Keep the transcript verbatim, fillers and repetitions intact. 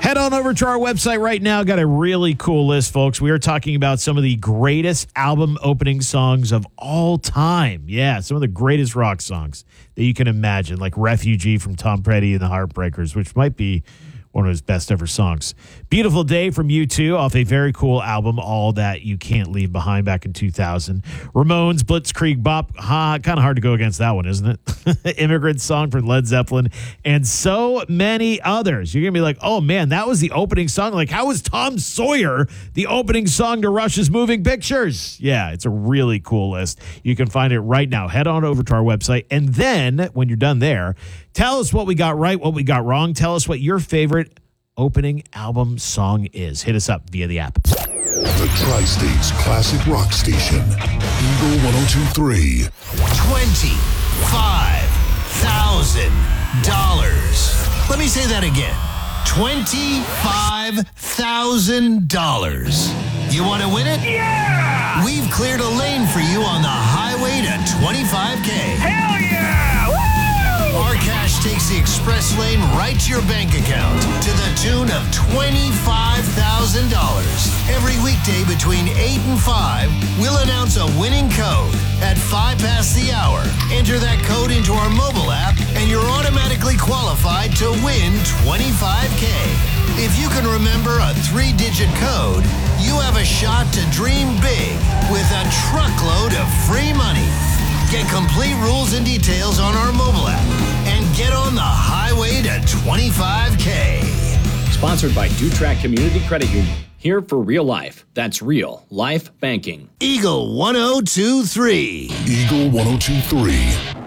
Head on over to our website right now. Got a really cool list, folks. We are talking about some of the greatest album opening songs of all time. Yeah, some of the greatest rock songs that you can imagine, like Refugee from Tom Petty and the Heartbreakers, which might be one of his best ever songs. Beautiful Day from U two off a very cool album, All That You Can't Leave Behind, back in two thousand. Ramones, Blitzkrieg Bop. Ha, kind of hard to go against that one, isn't it? Immigrant Song from Led Zeppelin, and so many others. You're going to be like, oh man, that was the opening song. Like, how was Tom Sawyer the opening song to Rush's Moving Pictures? Yeah, it's a really cool list. You can find it right now. Head on over to our website, and then when you're done there, tell us what we got right, what we got wrong. Tell us what your favorite opening album song is. Hit us up via the app. The Tri-State's classic rock station, Eagle one oh two point three. twenty-five thousand dollars. Let me say that again. twenty-five thousand dollars. You want to win it? Yeah! We've cleared a lane for you on the highway to twenty-five K. Hell yeah! Woo! Our cash takes the express lane right to your bank account to the tune of twenty-five thousand dollars. Every weekday between eight and five, we'll announce a winning code at five past the hour. Enter that code into our mobile app, and you're automatically qualified to win twenty-five K. If you can remember a three-digit code, you have a shot to dream big with a truckload of free money. Get complete rules and details on our mobile app and get on the highway to twenty-five K. Sponsored by Dutrack Community Credit Union. Here for real life. That's real life banking. Eagle one oh two point three. Eagle one oh two point three.